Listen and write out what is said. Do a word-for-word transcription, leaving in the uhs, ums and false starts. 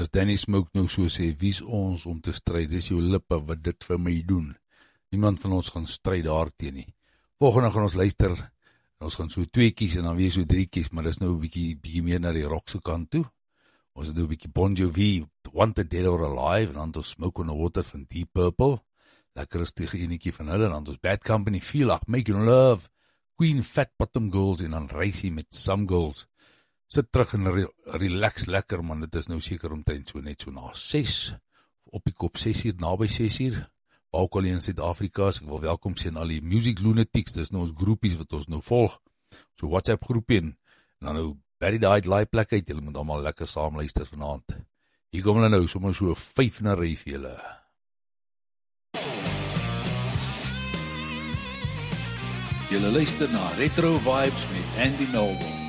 as Danny Smoke nou so sê, wie's ons om te stry, dis jou lippe wat dit vir my doen. Niemand van ons gaan stry daarteen nie. Volgende gaan ons luister, ons gaan so twee kies en dan weer so drie kies, maar dis nou 'n bietjie, bietjie meer na die rockse kant toe. Ons het nou 'n bietjie Bon Jovi, Wanted Dead or Alive, en dan het ons Smoke on the Water van Deep Purple, lekker rustige enetjie van hulle, en dan het ons Bad Company, Feel Like Making Love, Queen, Fat Bottom Girls, en dan Racy met Some Girls. Sit terug en re relax lekker, man, dit is nou seker omtrent so net so na ses, op die kop ses uur, naby ses uur, ook al in Suid-Afrika, ek wil welkom sê aan al die Music Lunatics, dis nou ons groepies wat ons nou volg, so WhatsApp groepie, en dan nou Barry die uit laai plek uit, julle moet allemaal lekker saam luister vanaand. Hier kom hulle nou, sommer so vyf na ry vir julle. Julle luister na Retro Vibes met Andy Melbourne.